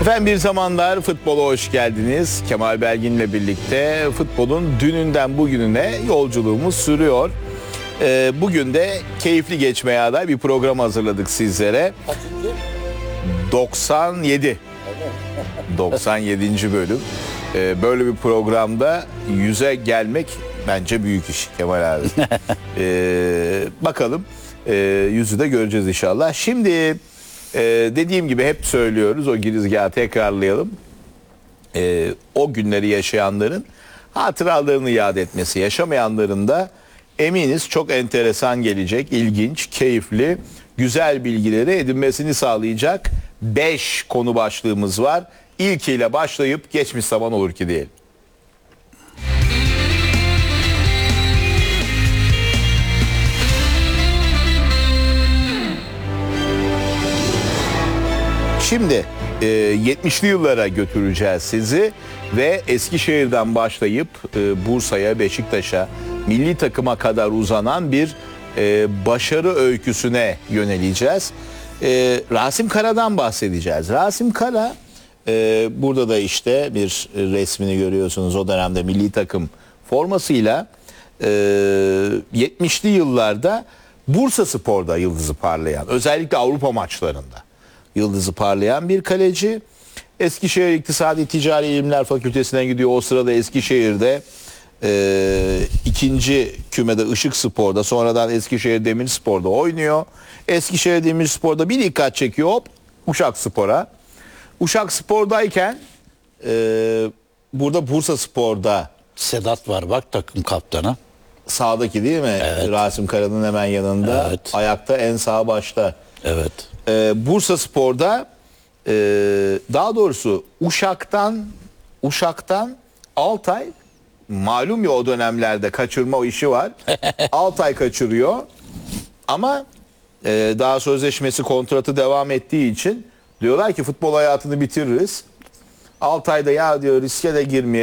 Efendim bir zamanlar futbola hoş geldiniz. Kemal Belgin'le birlikte futbolun dününden bugününe yolculuğumuz sürüyor. Bugün de keyifli geçmeye aday bir program hazırladık sizlere. 97. 97. bölüm. Böyle bir programda 100'e gelmek bence büyük iş Kemal abi. Bakalım 100'ü de göreceğiz inşallah. Şimdi dediğim gibi hep söylüyoruz, o girizgahı tekrarlayalım. O günleri yaşayanların hatıralarını yad etmesi, yaşamayanların da eminiz çok enteresan gelecek, ilginç, keyifli, güzel bilgileri edinmesini sağlayacak 5 konu başlığımız var. İlkiyle başlayıp geçmiş zaman olur ki diyelim. Şimdi 70'li yıllara götüreceğiz sizi ve Eskişehir'den başlayıp Bursa'ya, Beşiktaş'a, milli takıma kadar uzanan bir başarı öyküsüne yöneleceğiz. Rasim Kara'dan bahsedeceğiz. Rasim Kara, burada da işte bir resmini görüyorsunuz, o dönemde milli takım formasıyla 70'li yıllarda Bursaspor'da yıldızı parlayan, özellikle Avrupa maçlarında yıldızı parlayan bir kaleci. Eskişehir İktisadi Ticari İlimler Fakültesi'ne gidiyor. O sırada Eskişehir'de ikinci kümede Işıkspor'da, sonradan Eskişehir Demirspor'da oynuyor. Eskişehir Demirspor'da bir dikkat çekiyor, hop Uşakspor'a. Uşakspor'dayken burada Bursaspor'da Sedat var bak, takım kaptanı. sağdaki değil mi? Evet. Rasim Kara'nın hemen yanında. Evet. Ayakta en sağ başta. Evet. Bursaspor'da daha doğrusu Uşak'tan Altay, malum ya o dönemlerde kaçırma o işi var. Altay kaçırıyor ama daha sözleşmesi, kontratı devam ettiği için diyorlar ki futbol hayatını bitiririz. Altay da ya diyor riske de girmeye